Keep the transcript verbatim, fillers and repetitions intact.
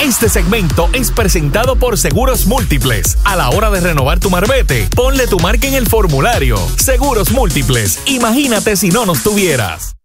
Este segmento es presentado por Seguros Múltiples. A la hora de renovar tu marbete, ponle tu marca en el formulario. Seguros Múltiples. Imagínate si no nos tuvieras.